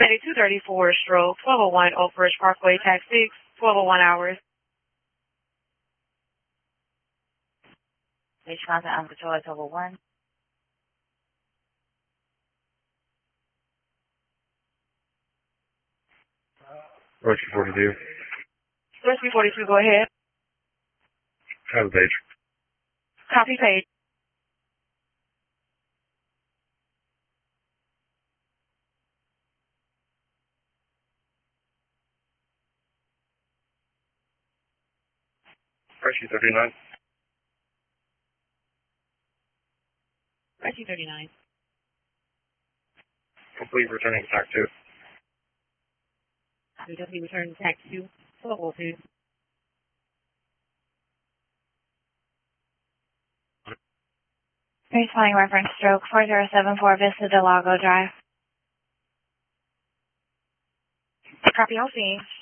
3234 stroke 1201 Oak Ridge Parkway, Tax 6, 1201 hours. Reach contact on control at 1201. Roger 42. Rescue 42, go ahead. Have a page. Copy page. Rescue 39. Rescue 39. Complete returning tax 2. WW return tax 2, 1202. Responding reference stroke 4074 Vista Del Lago Drive. Copy, I'll see.